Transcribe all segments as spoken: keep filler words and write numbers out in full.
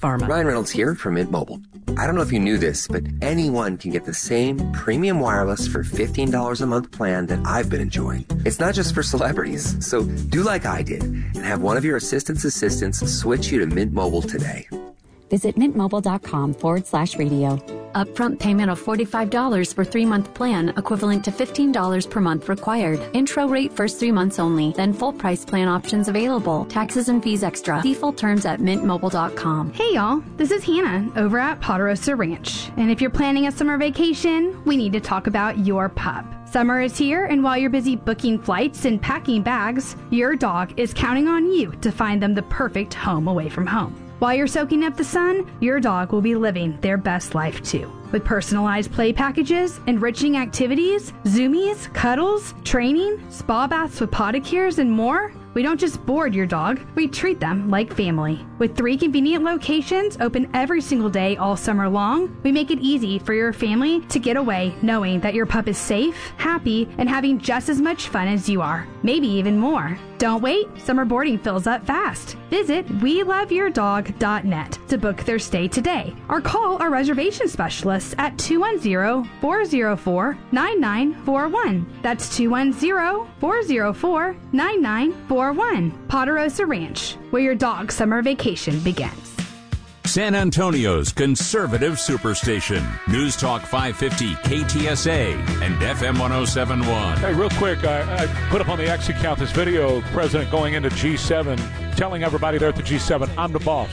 Pharma. Ryan Reynolds here from Mint Mobile. I don't know if you knew this, but anyone can get the same premium wireless for fifteen dollars a month plan that I've been enjoying. It's not just for celebrities, so do like I did and have one of your assistant's assistants switch you to Mint Mobile today. Visit mintmobile.com forward slash radio. Upfront payment of forty-five dollars for three-month plan, equivalent to fifteen dollars per month required. Intro rate first three months only, then full price plan options available. Taxes and fees extra. See full terms at mint mobile dot com. Hey y'all, this is Hannah over at Ponderosa Ranch. And if you're planning a summer vacation, we need to talk about your pup. Summer is here, and while you're busy booking flights and packing bags, your dog is counting on you to find them the perfect home away from home. While you're soaking up the sun, your dog will be living their best life too. With personalized play packages, enriching activities, zoomies, cuddles, training, spa baths with podicures, and more, we don't just board your dog, we treat them like family. With three convenient locations open every single day all summer long, we make it easy for your family to get away knowing that your pup is safe, happy, and having just as much fun as you are, maybe even more. Don't wait, summer boarding fills up fast. Visit we love your dog dot net to book their stay today, or call our reservation specialists at two one zero, four zero four, nine nine four one. That's two one zero, four zero four, nine nine four one. Ponderosa Ranch, where your dog's summer vacation begins. San Antonio's conservative superstation. News Talk five fifty K T S A and F M one oh seven point one. Hey, real quick, I, I put up on the X account this video of the president going into G seven, telling everybody there at the G seven, I'm the boss.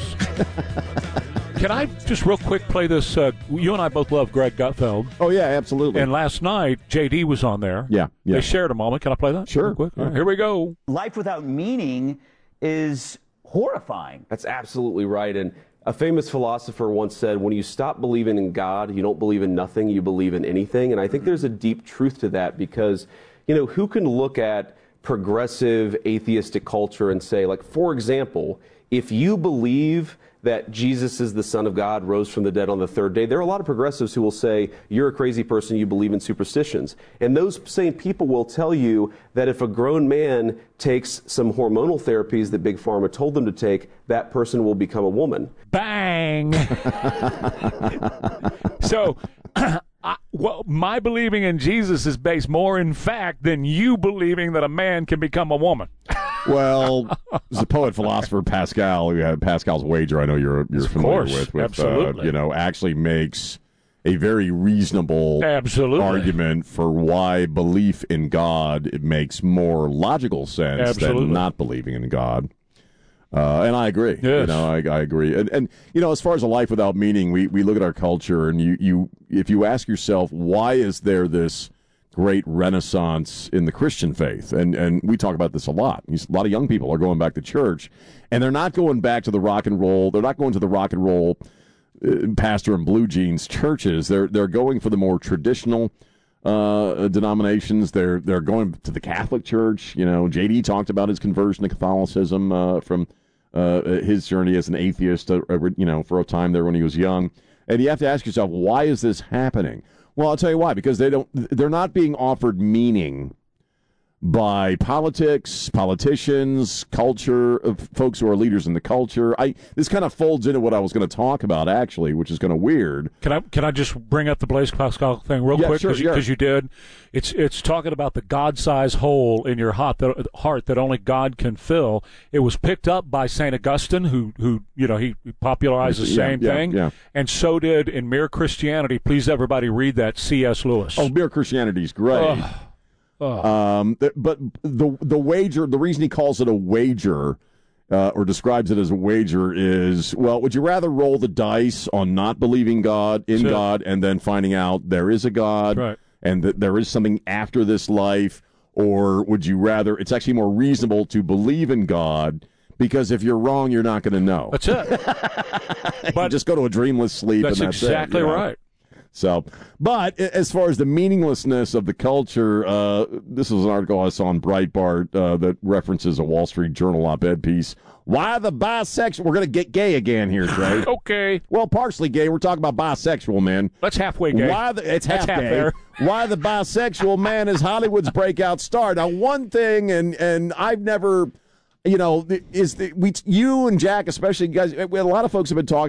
Can I just real quick play this? Uh, you and I both love Greg Gutfeld. Oh, yeah, absolutely. And last night, J D was on there. Yeah, yeah. They shared a moment. Can I play that? Sure. Real quick? All right, here we go. Life without meaning is horrifying. That's absolutely right. And a famous philosopher once said, when you stop believing in God, you don't believe in nothing, you believe in anything. And I think there's a deep truth to that because, you know, who can look at progressive atheistic culture and say, like, for example, if you believe that Jesus is the Son of God, rose from the dead on the third day, there are a lot of progressives who will say, you're a crazy person, you believe in superstitions. And those same people will tell you that if a grown man takes some hormonal therapies that Big Pharma told them to take, that person will become a woman. Bang! So, I, well, my believing in Jesus is based more in fact than you believing that a man can become a woman. Well, the poet philosopher Pascal, who had Pascal's Wager, I know you're you're of familiar course, with, with absolutely. Uh, you know, actually makes a very reasonable absolutely. argument for why belief in God it makes more logical sense absolutely. than not believing in God. Uh, and I agree. Yes. You know, I, I agree. And, and you know, as far as a life without meaning, we, we look at our culture, and you, you if you ask yourself, why is there this great renaissance in the Christian faith? And and we talk about this a lot. A lot of young people are going back to church, and they're not going back to the rock and roll. They're not going to the rock and roll uh, pastor in blue jeans churches. They're they're going for the more traditional uh, denominations. They're they're going to the Catholic Church. You know, J D talked about his conversion to Catholicism uh, from uh, his journey as an atheist. Uh, you know, for a time there when he was young. And you have to ask yourself, why is this happening? Well, I'll tell you why. Because they don't. They're not being offered meaning by politics, politicians, culture, of folks who are leaders in the culture. I this kind of folds into what I was going to talk about, actually, which is kind of weird. Can I can I just bring up the Blaise Pascal thing real yeah, quick? Sure, Because yeah. you, you did. It's it's talking about the God-sized hole in your heart that, heart that only God can fill. It was picked up by Saint Augustine, who who you know he popularized the Yeah, same yeah, thing, yeah. and so did in Mere Christianity. Please, everybody, read that. C S Lewis. Oh, Mere Christianity is great. Ugh. Oh. Um, th- but the the wager, the reason he calls it a wager, uh, or describes it as a wager, is, well, would you rather roll the dice on not believing God, in Sure. God, and then finding out there is a God, Right. and that there is something after this life, or would you rather, it's actually more reasonable to believe in God, because if you're wrong, you're not going to know. That's it. But just go to a dreamless sleep, That's and that's exactly it, you know? right. So, but as far as the meaninglessness of the culture, uh, this is an article I saw on Breitbart uh, that references a Wall Street Journal op-ed piece. Why the bisexual? We're going to get gay again here, Trey. Okay. Well, partially gay. We're talking about bisexual men. That's halfway gay. Why the, it's half That's half gay. there. Why the bisexual man is Hollywood's breakout star. Now, one thing, and and I've never, you know, is the, we you and Jack especially, guys. A lot of folks have been talking